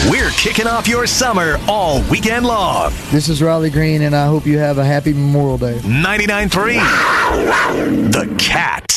We're kicking off your summer all weekend long. This is Riley Green, and I hope you have a happy Memorial Day. 99.3 The Cat.